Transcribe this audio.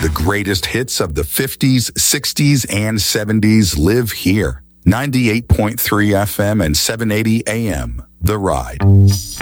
The greatest hits of the 50s, 60s, and 70s live here. 98.3 FM and 780 AM. The Ride.